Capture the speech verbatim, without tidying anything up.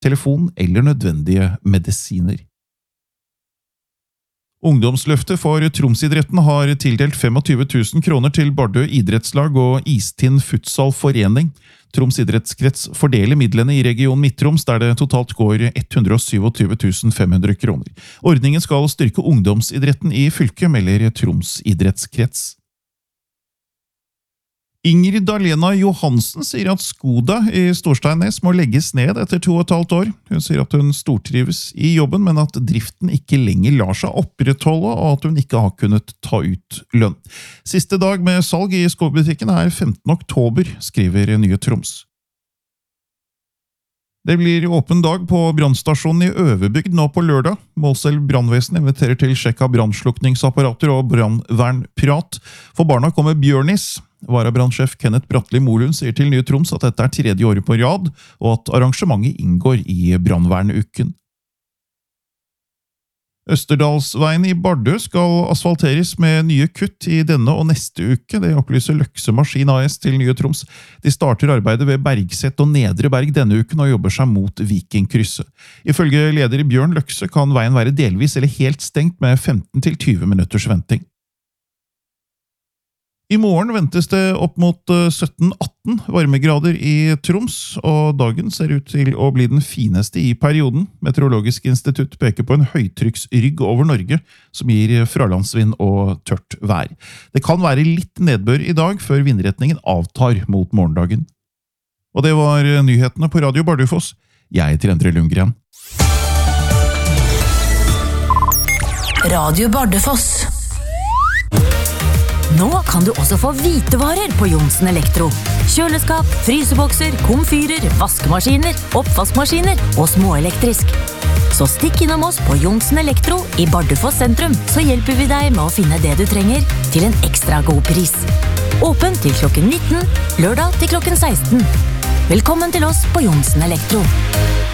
telefon eller nødvendige medisiner. Ungdomsløftet for Tromsidretten har tildelt tjuefem tusen kroner til Bardø idrettslag og Istind Futsal Forening. Troms idrettskrets fordeler midlene i region Midt-Troms, der det totalt går hundre og tjuesju tusen fem hundre kroner. Ordningen skal styrke ungdomsidretten i fylket, melder Troms idrettskrets. Ingrid Alena Johansen sier at Skoda i Storsteinnes må legges ned etter to og et halvt år. Hun sier at hun stortrives i jobben, men at driften ikke lenger lar seg opprettholde, og at hun ikke har kunnet ta ut lønn. Siste dag med salg i skobutikken er femtende oktober, skriver Nye Troms. Det blir åpen dag på brannstasjonen i Øverbygd nå på lørdag. Målselv brannvesen inviterer til sjekk av brannslukningsapparater og brannvernprat. For barna kommer Bjørnis. Varabrannsjef Kenneth Bratteli Molund sier til Nye Troms at dette er tredje året på rad, og at arrangementet inngår i brannvernuken. Østerdalsveien i Bardø skal asfalteres med nye kutt i denne og neste uke, det opplyser Løkse Maskin A S til Nye Troms. De starter arbeidet ved Bergset og Nedre Berg denne uken og jobber seg mot Vikingkrysset. Ifølge leder Bjørn Løkse kan veien være delvis eller helt stengt med femten til tjue minutters venting. I morgen ventes det opp mot sytten atten varmegrader i Troms, og dagen ser ut til å bli den fineste i perioden. Meteorologisk institutt peker på en høytrykksrygg over Norge, som gir fralandsvind og tørt vær. Det kan være litt nedbør i dag, før vindretningen avtar mot morgendagen. Og det var nyhetene på Radio Bardufoss. Jeg heter Endre Lundgren. Radio Bardufoss. Nå kan du også få hvitevarer på Johnsen Elektro. Kjøleskap, frysebokser, komfyrer, vaskemaskiner, oppvaskmaskiner og småelektrisk. Så stikk innom oss på Johnsen Elektro i Bardufoss sentrum, så hjelper vi deg med å finne det du trenger til en ekstra god pris. Åpen til klokken nitten, lørdag til klokken seksten. Velkommen til oss på Johnsen Elektro.